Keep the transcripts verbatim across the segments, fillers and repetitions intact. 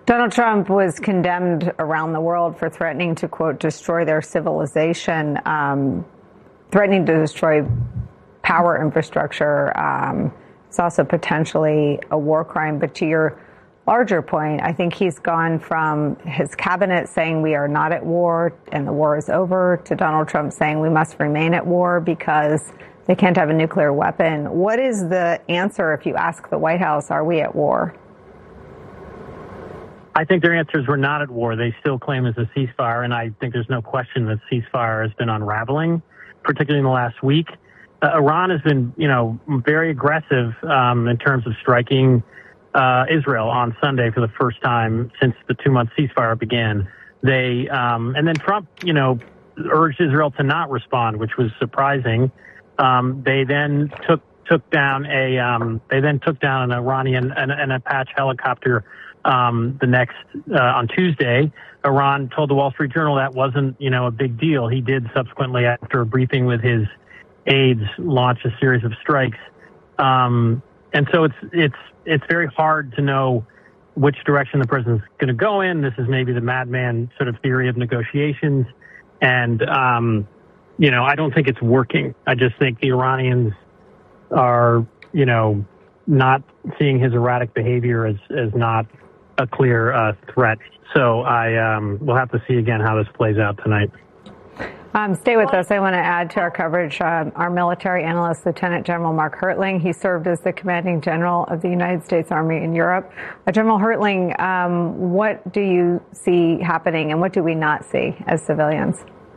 Donald Trump was condemned around the world for threatening to, quote, destroy their civilization, um, threatening to destroy power infrastructure. Um, it's also potentially a war crime. But to your larger point, I think he's gone from his cabinet saying we are not at war and the war is over to Donald Trump saying we must remain at war because they can't have a nuclear weapon. What is the answer if you ask the White House, are we at war? I think their answers were not at war. They still claim it's a ceasefire, and I think there's no question that ceasefire has been unraveling, particularly in the last week. Uh, Iran has been, you know, very aggressive um, in terms of striking uh, Israel on Sunday for the first time since the two-month ceasefire began. They um, and then Trump, you know, urged Israel to not respond, which was surprising. Um, they then took took down a um, they then took down an Iranian an, an Apache helicopter. Um, the next, uh, on Tuesday, Iran told the Wall Street Journal that wasn't, you know, a big deal. He did subsequently, after a briefing with his aides, launch a series of strikes. Um, and so it's, it's, it's very hard to know which direction the president's going to go in. This is maybe the madman sort of theory of negotiations. And, um, you know, I don't think it's working. I just think the Iranians are, you know, not seeing his erratic behavior as, as not a clear uh, threat. So I um, we'll have to see again how this plays out tonight. Um, stay with us. I want to add to our coverage um, our military analyst, Lieutenant General Mark Hertling. He served as the commanding general of the United States Army in Europe. Uh, General Hertling, um, what do you see happening and what do we not see as civilians?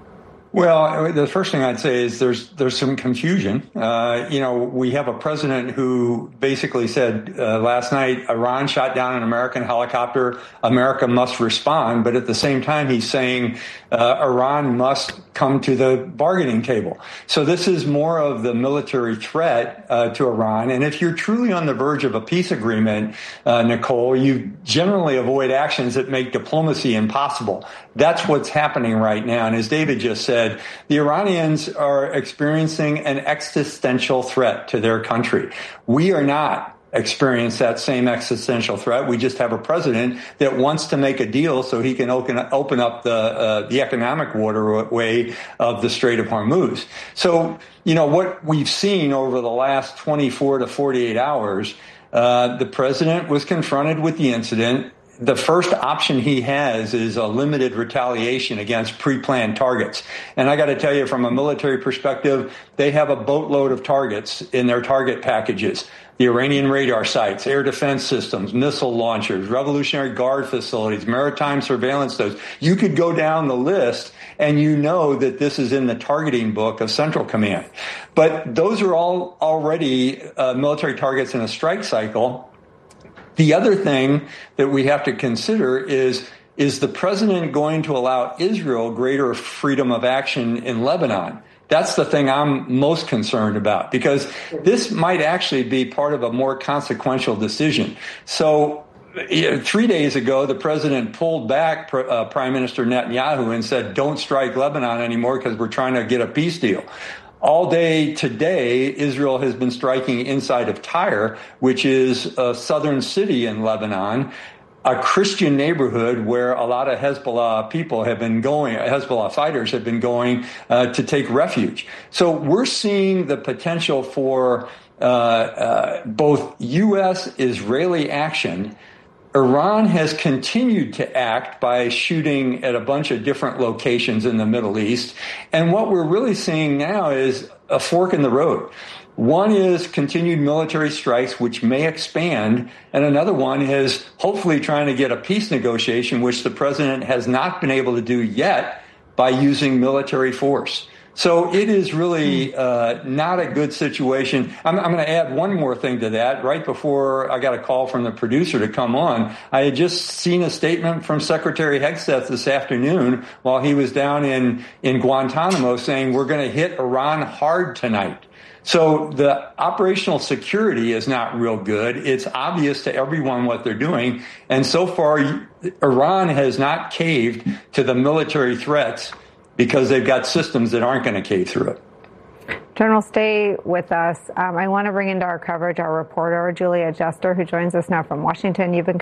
Well, the first thing I'd say is there's there's some confusion. Uh, you know, we have a president who basically said uh, last night, Iran shot down an American helicopter. America must respond. But at the same time, he's saying uh, Iran must come to the bargaining table. So this is more of the military threat uh, to Iran. And if you're truly on the verge of a peace agreement, uh, Nicole, you generally avoid actions that make diplomacy impossible. That's what's happening right now. And as David just said, the Iranians are experiencing an existential threat to their country. We are not experience that same existential threat. We just have a president that wants to make a deal so he can open, open up the uh, the economic waterway of the Strait of Hormuz. So, you know, what we've seen over the last twenty-four to forty-eight hours, uh, the president was confronted with the incident. The first option he has is a limited retaliation against pre-planned targets. And I got to tell you, from a military perspective, they have a boatload of targets in their target packages. The Iranian radar sites, air defense systems, missile launchers, Revolutionary Guard facilities, maritime surveillance nodes. You could go down the list and you know that this is in the targeting book of Central Command. But those are all already uh, military targets in a strike cycle. The other thing that we have to consider is, is the president going to allow Israel greater freedom of action in Lebanon? That's the thing I'm most concerned about, because this might actually be part of a more consequential decision. So you know, three days ago, the president pulled back uh, Prime Minister Netanyahu and said, don't strike Lebanon anymore because we're trying to get a peace deal. All day today, Israel has been striking inside of Tyre, which is a southern city in Lebanon, a Christian neighborhood where a lot of Hezbollah people have been going, Hezbollah fighters have been going uh, to take refuge. So we're seeing the potential for uh, uh, both U S Israeli action. Iran has continued to act by shooting at a bunch of different locations in the Middle East. And what we're really seeing now is a fork in the road. One is continued military strikes, which may expand. And another one is hopefully trying to get a peace negotiation, which the president has not been able to do yet by using military force. So it is really uh, not a good situation. I'm, I'm going to add one more thing to that. Right before I got a call from the producer to come on, I had just seen a statement from Secretary Hegseth this afternoon while he was down in, in Guantanamo saying we're going to hit Iran hard tonight. So the operational security is not real good. It's obvious to everyone what they're doing. And so far, Iran has not caved to the military threats because they've got systems that aren't going to cave through it. General, stay with us. Um, I want to bring into our coverage our reporter, Julia Jester, who joins us now from Washington. You've been